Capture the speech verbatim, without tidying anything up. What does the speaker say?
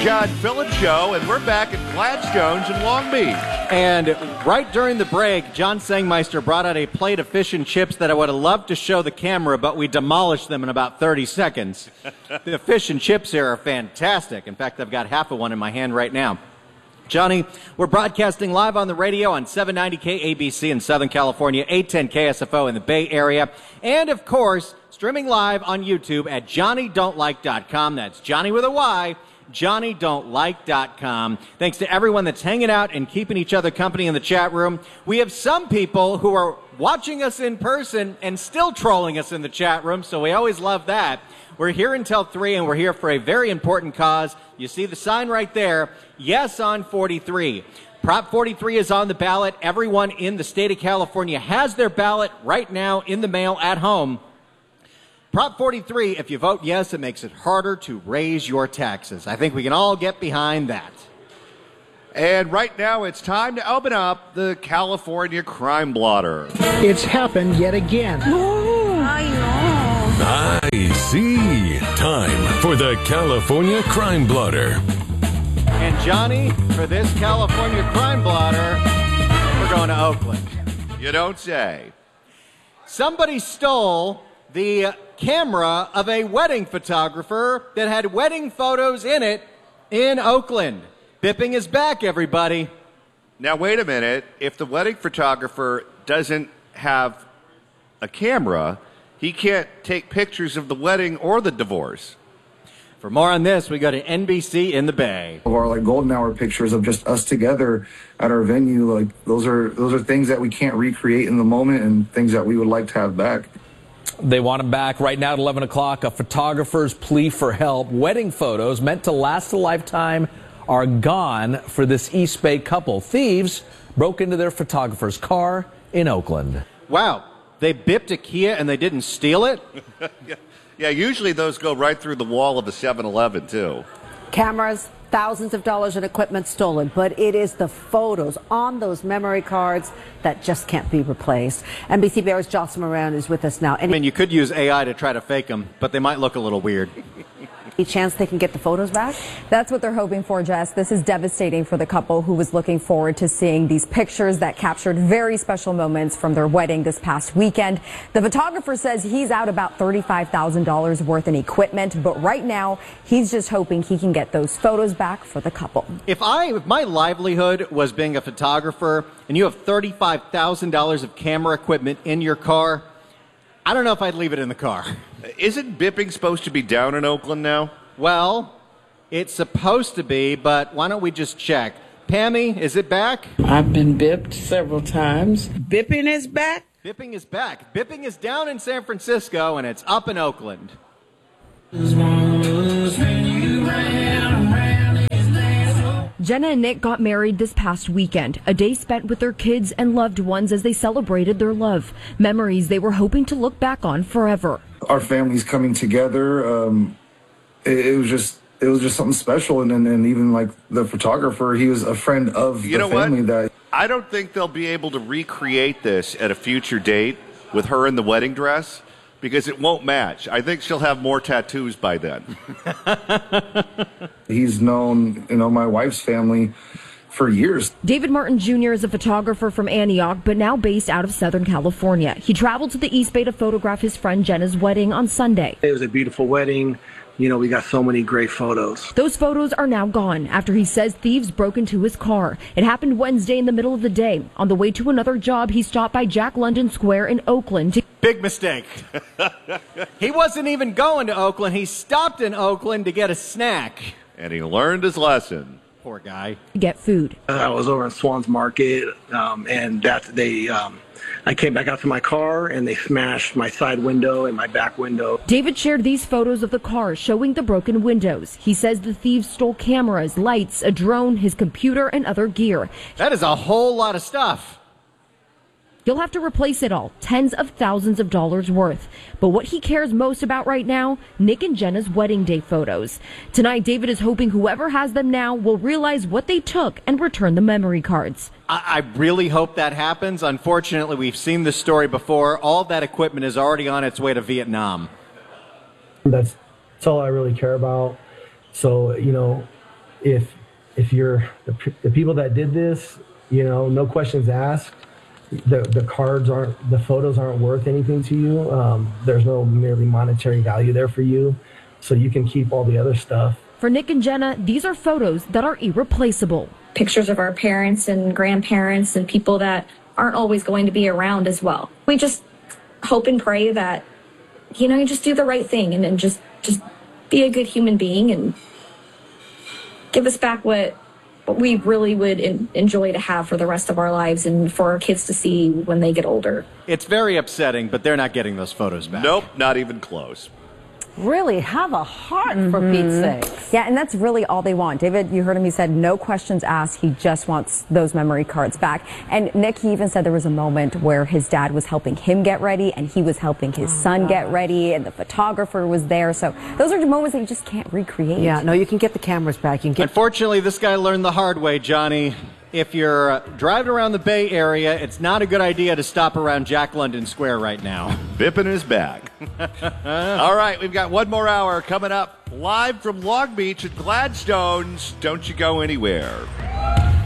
John Phillips Show, and we're back at Gladstone's in Long Beach. And right during the break, John Sangmeister brought out a plate of fish and chips that I would have loved to show the camera, but we demolished them in about thirty seconds. The fish and chips here are fantastic. In fact, I've got half of one in my hand right now. Johnny, we're broadcasting live on the radio on seven ninety K A B C in Southern California, eight ten K S F O in the Bay Area, and, of course, streaming live on YouTube at Johnny Don't Like dot com. That's Johnny with a Y, Johnny Don't Like dot com. Thanks to everyone that's hanging out and keeping each other company in the chat room. We have some people who are watching us in person and still trolling us in the chat room, so we always love that. We're here until three, and we're here for a very important cause. You see the sign right there, Yes on forty-three. Prop forty-three is on the ballot. Everyone in the state of California has their ballot right now in the mail at home. Prop forty-three, if you vote yes, it makes it harder to raise your taxes. I think we can all get behind that. And right now it's time to open up the California Crime Blotter. It's happened yet again. Oh, I know. I see. Time for the California Crime Blotter. And Johnny, for this California Crime Blotter, we're going to Oakland. You don't say. Somebody stole the camera of a wedding photographer that had wedding photos in it in Oakland. Bipping is back, everybody. Now, wait a minute. If the wedding photographer doesn't have a camera, he can't take pictures of the wedding or the divorce. For more on this, we go to N B C in the Bay. Or like golden hour pictures of just us together at our venue, like those are those are things that we can't recreate in the moment and things that we would like to have back. They want him back right now at eleven o'clock. A photographer's plea for help. Wedding photos meant to last a lifetime are gone for this East Bay couple. Thieves broke into their photographer's car in Oakland. Wow. They bipped a Kia and they didn't steal it? yeah. yeah, usually those go right through the wall of a seven eleven, too. Cameras, thousands of dollars in equipment stolen, but it is the photos on those memory cards that just can't be replaced. N B C Bears Jocelyn Moran is with us now. Any, I mean, you could use A I to try to fake them, but they might look a little weird. Any chance they can get the photos back? That's what they're hoping for, Jess. This is devastating for the couple who was looking forward to seeing these pictures that captured very special moments from their wedding this past weekend. The photographer says he's out about thirty-five thousand dollars worth in equipment, but right now he's just hoping he can get those photos back for the couple. If I, if my livelihood was being a photographer and you have thirty-five thousand dollars of camera equipment in your car, I don't know if I'd leave it in the car. Isn't bipping supposed to be down in Oakland now? Well, it's supposed to be, but why don't we just check? Pammy, is it back? I've been bipped several times. Bipping is back? Bipping is back. Bipping is down in San Francisco, and it's up in Oakland. Jenna and Nick got married this past weekend, a day spent with their kids and loved ones as they celebrated their love. Memories they were hoping to look back on forever. Our families coming together, um, it, it was just it was just something special. And, and and even like the photographer, he was a friend of you the know family. What? That I don't think they'll be able to recreate this at a future date with her in the wedding dress, because it won't match. I think she'll have more tattoos by then. He's known, you know, my wife's family for years. David Martin Junior is a photographer from Antioch, but now based out of Southern California. He traveled to the East Bay to photograph his friend Jenna's wedding on Sunday. It was a beautiful wedding. You know, we got so many great photos. Those photos are now gone after he says thieves broke into his car. It happened Wednesday in the middle of the day. On the way to another job, he stopped by Jack London Square in Oakland. To- Big mistake. He wasn't even going to Oakland. He stopped in Oakland to get a snack. And he learned his lesson. Poor guy. Get food. I was over in Swans Market, um, and that they... Um, I came back out to my car, and they smashed my side window and my back window. David shared these photos of the car showing the broken windows. He says the thieves stole cameras, lights, a drone, his computer, and other gear. That is a whole lot of stuff. You'll have to replace it all, tens of thousands of dollars worth. But what he cares most about right now, Nick and Jenna's wedding day photos. Tonight, David is hoping whoever has them now will realize what they took and return the memory cards. I, I really hope that happens. Unfortunately, we've seen this story before. All that equipment is already on its way to Vietnam. That's, that's all I really care about. So, you know, if if you're the, the people that did this, you know, no questions asked. The the cards aren't, the photos aren't worth anything to you. Um, there's no merely monetary value there for you, so you can keep all the other stuff. For Nick and Jenna, these are photos that are irreplaceable. Pictures of our parents and grandparents and people that aren't always going to be around as well. We just hope and pray that, you know, you just do the right thing and, and just just be a good human being and give us back what what we really would in, enjoy to have for the rest of our lives and for our kids to see when they get older. It's very upsetting, but they're not getting those photos back. Nope, not even close. Really have a heart, for Pete's sake. Yeah, and that's really all they want. David, you heard him. He said no questions asked. He just wants those memory cards back. And Nick, he even said there was a moment where his dad was helping him get ready and he was helping his Oh, son gosh. get ready and the photographer was there. So those are the moments that you just can't recreate. Yeah, no, you can get the cameras back. You can get. Unfortunately, this guy learned the hard way, Johnny. If you're uh, driving around the Bay Area, it's not a good idea to stop around Jack London Square right now. Bipping is back. All right, we've got one more hour coming up live from Long Beach at Gladstone's. Don't you go anywhere.